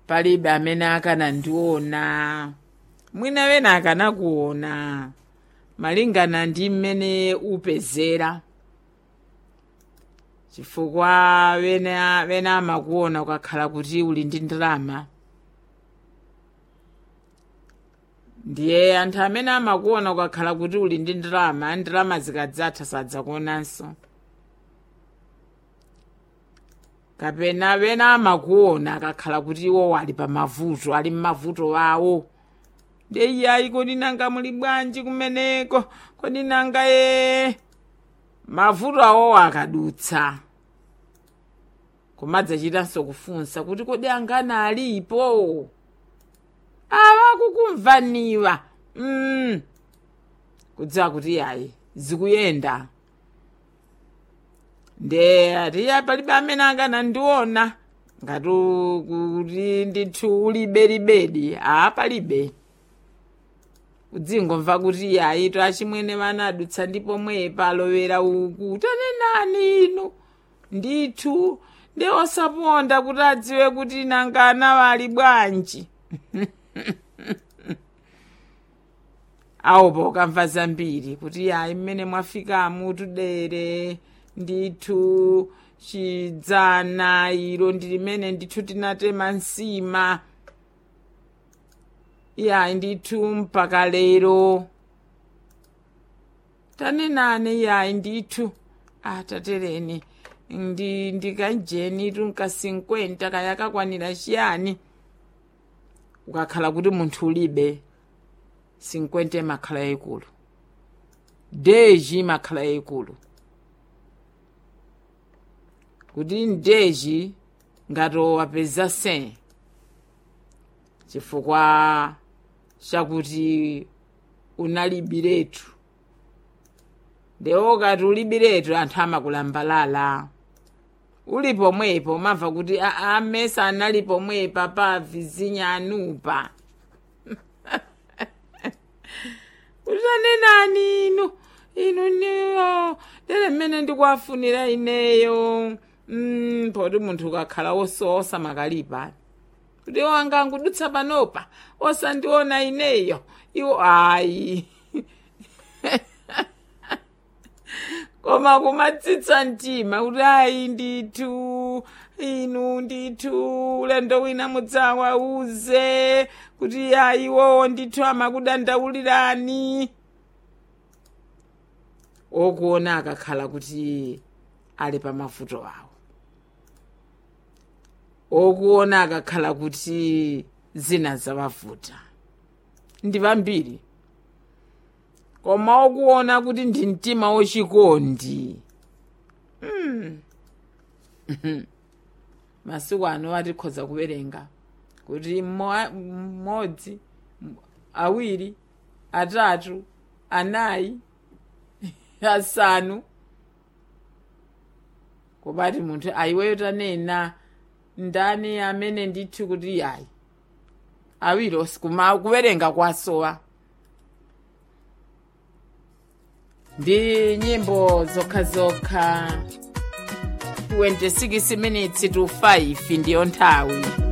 palibe amene akanandiona mwina wena akanakuona malingana ndi mmene upezera chifukwa wena amakuona ukakhala kuti uli ndi ndalama ndiye anthu amene amakuona ukakhala kuti uli ndi ndalama zikadzatha sadzakuonanso kapena wena amakuona akakhala kuti iwo ali pamavuto ali m'mavuto wawo ndiye kodi nanga muli bwanji kumeneko kodi nanga mavuto awo akadutsa kumadzachitanso kufunsa kuti kodi angana alipo kukumvaniwa kudziwa kuti yayi zikuyenda nde atiya palibe amene akanandiona ngati kuti ndithu uliberibedi palibe udzingomva kuti yayi to achimwene vanadutsa ndipo mwepa alowera uku tanenani inu ndithu nde osaponda kuti adziwe kuti nangana wali bwanji awopo ukamva zambiri kuti yayi mmene mwafikamu tudere ndithu chidzana ilo ndilimene ndithu tinatema nsima yayi ndithu mpaka lero tanenane yayi ndithu tatereni ndikanjeni tunka 50 kaya kakwanira chiyani ukakhala kuti munthu ulibe 50 makhala yayikulu deji makhala yayikulu kuti ndeji ngati wapeza 100 chifukwa chakuti unalibiretu ndewo kati ulibiretu anthu amakulambalala uli pomwepo umamva kuti amesa anali pomwepa pa vizinya anupa utanenani inu niyo lere mmene ndikuwafunira ineyo poti munthu ukakhala wososa makalipa kuti wanga ngudutsa panopa osandiona ineyo iwo ayi koma kumatsitsa mtima kuti ayi ndithu inu ndithu ulendo wina mudzawauze kuti ayi wowo ndithu amakudandaulirani okuona akakhala kuti ali pamavuto awo okuona akakhala kuti zina zawavuta ndi vambiri koma okuona kuti ndi mtima wochikondi masiku ano atikhoza kuwerenga kuti mmodzi awiri atatu anayi asanu kubati munthu ayiweyo tanena ndani amene ndithu kuti yayi awiri osikuma kuwerenga kwasowa ndi nyimbo zokha 26 minutes to 5 ndiyo nthawi